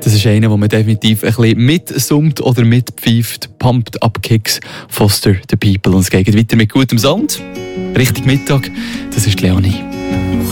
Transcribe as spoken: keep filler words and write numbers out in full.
Das ist einer, wo man definitiv ein bisschen mitsummt oder mitpfeift. Pumped Up Kicks, Foster the People. Und es geht weiter mit gutem Sound. Richtig Mittag, das ist Leonie.